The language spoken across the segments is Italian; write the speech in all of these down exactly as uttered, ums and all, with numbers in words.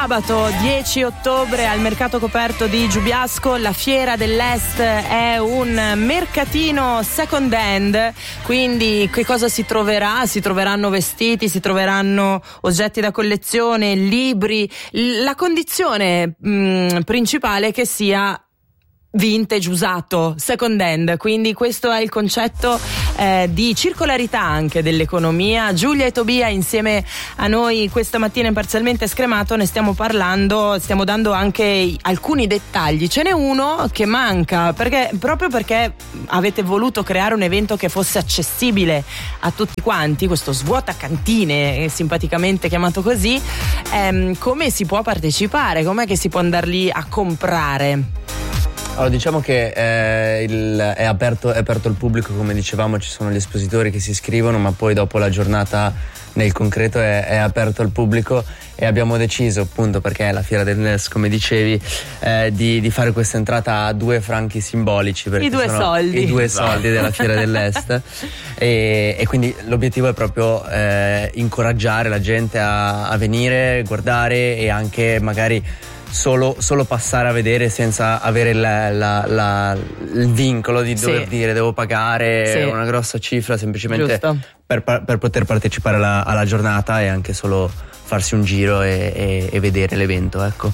sabato dieci ottobre al mercato coperto di Giubiasco. La Fiera dell'Est è un mercatino second hand, quindi che cosa si troverà? Si troveranno vestiti, si troveranno oggetti da collezione, libri. La condizione mh, principale è che sia vintage, usato, second hand, quindi questo è il concetto eh, di circolarità anche dell'economia. Giulia e Tobia insieme a noi questa mattina in Parzialmente Scremato ne stiamo parlando, stiamo dando anche alcuni dettagli. Ce n'è uno che manca, perché proprio perché avete voluto creare un evento che fosse accessibile a tutti quanti, questo svuota cantine simpaticamente chiamato così. Ehm, come si può partecipare? Com'è che si può andare lì a comprare? Allora, diciamo che eh, il, è, aperto, è aperto al pubblico, come dicevamo, ci sono gli espositori che si iscrivono, ma poi dopo la giornata nel concreto è, è aperto al pubblico, e abbiamo deciso, appunto perché è la Fiera dell'Est, come dicevi, eh, di, di fare questa entrata a due franchi simbolici, perché i due sono soldi i due soldi della Fiera dell'Est e, e quindi l'obiettivo è proprio eh, incoraggiare la gente a, a venire, guardare e anche magari Solo, solo passare a vedere senza avere la, la, la, il vincolo di dover sì. dire devo pagare sì. una grossa cifra, semplicemente per, per poter partecipare alla, alla giornata e anche solo farsi un giro e, e, e vedere l'evento, ecco.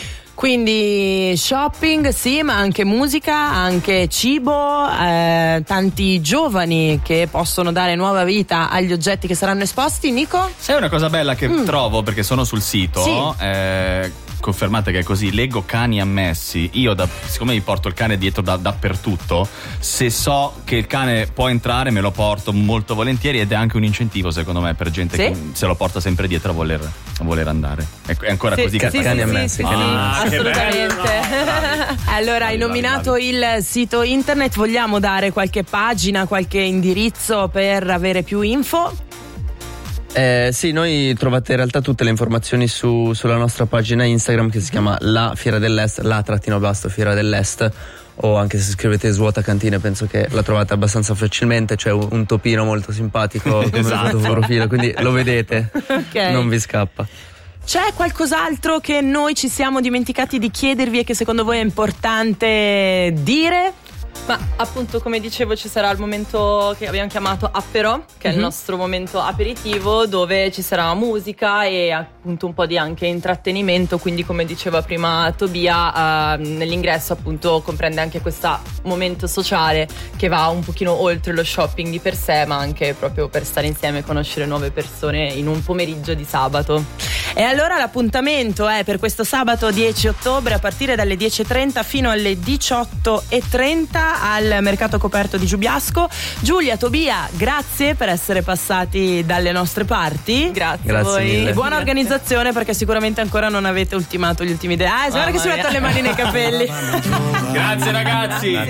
Quindi shopping sì, ma anche musica, anche cibo, eh, tanti giovani che possono dare nuova vita agli oggetti che saranno esposti. Nico? Sai una cosa bella che mm. trovo, perché sono sul sito, sì. eh, confermate che è così, leggo cani ammessi. Io da, siccome mi porto il cane dietro da, dappertutto, se so che il cane può entrare me lo porto molto volentieri, ed è anche un incentivo secondo me per gente sì? che se lo porta sempre dietro a voler, a voler andare. È, è ancora sì, così sì, che sì, cani sì, ammessi sì, cani sì, ammessi. assolutamente. Allora, hai nominato il sito internet, vogliamo dare qualche pagina, qualche indirizzo per avere più info? Eh, sì, noi trovate in realtà tutte le informazioni su, sulla nostra pagina Instagram, che si chiama La Fiera dell'Est, la trattino basso Fiera dell'Est, o anche se scrivete Svuota Cantine penso che la trovate abbastanza facilmente. C'è un, un topino molto simpatico come esatto. profilo, quindi lo vedete, okay. non vi scappa. C'è qualcos'altro che noi ci siamo dimenticati di chiedervi e che secondo voi è importante dire? Ma appunto, come dicevo, ci sarà il momento che abbiamo chiamato Aperò, che mm-hmm. è il nostro momento aperitivo, dove ci sarà musica e appunto un po' di anche intrattenimento. Quindi, come diceva prima Tobia, eh, nell'ingresso appunto comprende anche questo momento sociale che va un pochino oltre lo shopping di per sé, ma anche proprio per stare insieme e conoscere nuove persone in un pomeriggio di sabato. E allora l'appuntamento è per questo sabato dieci ottobre a partire dalle dieci e trenta fino alle diciotto e trenta al mercato coperto di Giubiasco. Giulia, Tobia, grazie per essere passati dalle nostre parti. Grazie, grazie a voi. mille. E buona organizzazione, perché sicuramente ancora non avete ultimato gli ultimi idee. Ah, guarda che si mettono le mani nei capelli. Grazie ragazzi.